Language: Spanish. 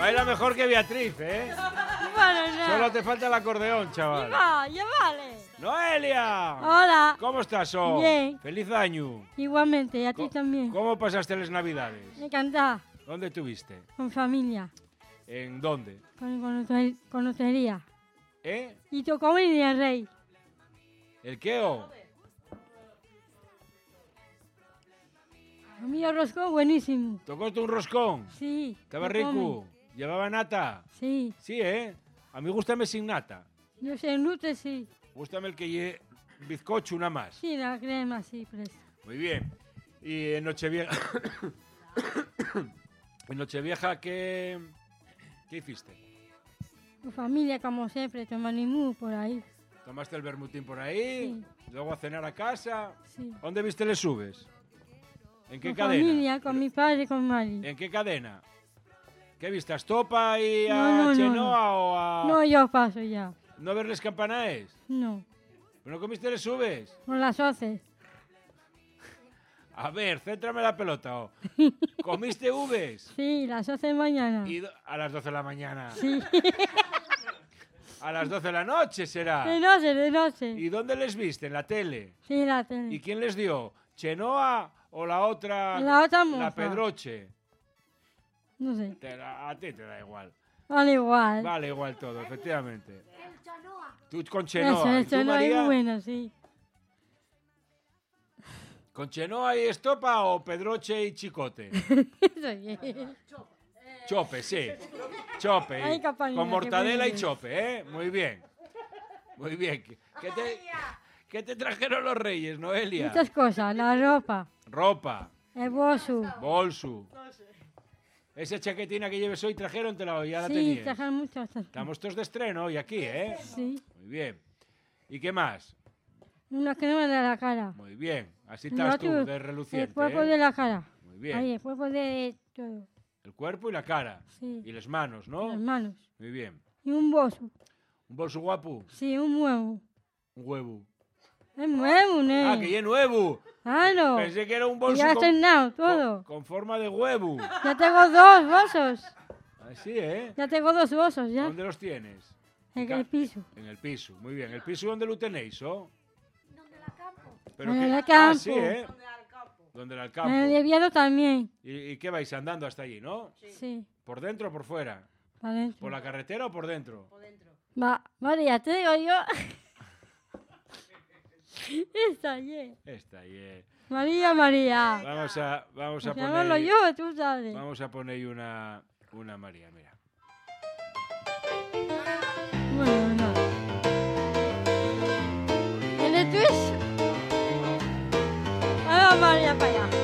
Baila mejor que Beatriz, ¿eh? Bueno, no. Solo te falta el acordeón, chaval. Ya vale. ¡Noelia! Hola. ¿Cómo estás, oh? Bien. ¡Feliz año! Igualmente, a ti también. ¿Cómo pasaste las Navidades? Encantada. ¿Dónde estuviste? Con familia. ¿En dónde? Con hotería. ¿Eh? Y tocó venir el rey. ¿El qué, oh? A mí el roscón buenísimo. ¿Tocaste un roscón? Sí. ¿Estaba lo rico? comen. ¿Llevaba nata? Sí. Sí, ¿eh? A mí gústame sin nata. Yo sé, en Lute sí. Gústame el que lleve bizcocho, una más. Sí, la crema sí, presta. Muy bien. Y en Nochevieja... en Nochevieja, ¿qué hiciste? Tu familia, como siempre, tomanimú por ahí. ¿Tomaste el bermutín por ahí? Sí. ¿Luego a cenar a casa? Sí. ¿Dónde viste les subes? ¿En qué Con cadena? familia, con mi padre y con Mari. ¿En qué cadena? ¿Qué viste? ¿A Estopa y a No, Chenoa o a...? No, yo paso ya. ¿No verles campanaes? No. ¿Pero no comiste les subes? Con las 11. A ver, céntrame la pelota. Oh. ¿Comiste uves? Sí, las 11 de mañana. A las 12 de la mañana. Sí. A las 12 de la noche será. De noche, de noche. ¿Y dónde les viste? ¿En la tele? Sí, la tele. ¿Y quién les dio? ¿Chenoa o la otra? La otra moza. La Pedroche. No sé. A ti te da igual. Vale igual. Vale igual todo, efectivamente. Tú con Eso, Chenoa. ¿Y tú, eso no es María? muy bueno, sí. ¿Con Chenoa y Estopa o Pedroche y Chicote? Eso sí. Chope, sí. Chope. Ay, Capaña, Con mortadela qué y bueno. chope, ¿eh? Muy bien. Muy bien. ¿Qué te trajeron los reyes, Noelia? Muchas cosas. La ropa, Ropa, el bolso. bolso. Esa chaquetina que lleves hoy trajeron, ya la Sí, tenías. trajeron muchas cosas. Estamos todos de estreno hoy aquí, ¿eh? Sí. Muy bien. ¿Y qué más? Una crema de la cara. Muy bien. Así El estás tú, otro, de el reluciente, cuerpo ¿eh? de la cara. Muy bien. Ahí, el cuerpo de todo. El cuerpo y la cara. Sí. Y las manos, ¿no? Las manos. Muy bien. Y un bolso. ¿Un bolso guapo? Sí, un huevo. Un huevo. Es nuevo, ¿no? ¡Ah, que ya es nuevo! Claro. Pensé que era un Y bolso ya ha estrenado todo. con forma de huevo. Ya tengo dos bolsos. Así, ¿eh? Ya tengo dos bolsos, ya. ¿Dónde los tienes? En el piso. En el piso, muy bien. ¿El piso dónde lo tenéis, oh? Pero En qué- el Ah, campo. sí, ¿eh? ¿Dónde era el campo? En el desviado también. ¿Y qué vais andando hasta allí, no? Sí. ¿Por dentro o por fuera? Para adentro. ¿Por la carretera o por dentro? María, te digo yo. Está bien. Está ahí. María, María. Vamos a Pues llamarlo poner... yo, tú sabes. Vamos a poner ahí una María, mira. Bueno, no. ¿Tienes twist? Vamos, María, para allá.